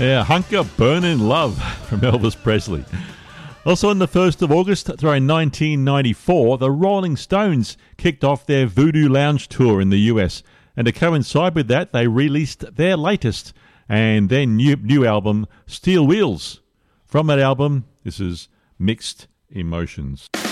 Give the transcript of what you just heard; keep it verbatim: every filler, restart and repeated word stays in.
Yeah, Hunker Burnin' Love from Elvis Presley. Also on the first of August, through nineteen ninety-four, the Rolling Stones kicked off their Voodoo Lounge tour in the U S. And to coincide with that, they released their latest and their new, new album, Steel Wheels. From that album, this is Mixed Emotions.